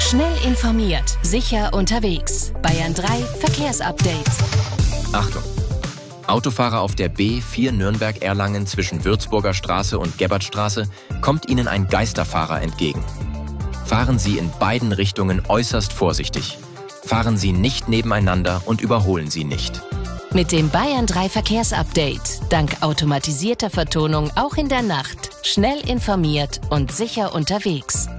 Schnell informiert, sicher unterwegs. Bayern 3 Verkehrsupdate. Achtung! Autofahrer auf der B4 Nürnberg-Erlangen zwischen Würzburger Straße und Gebbertstraße kommt Ihnen ein Geisterfahrer entgegen. Fahren Sie in beiden Richtungen äußerst vorsichtig. Fahren Sie nicht nebeneinander und überholen Sie nicht. Mit dem Bayern 3 Verkehrsupdate, dank automatisierter Vertonung auch in der Nacht, schnell informiert und sicher unterwegs.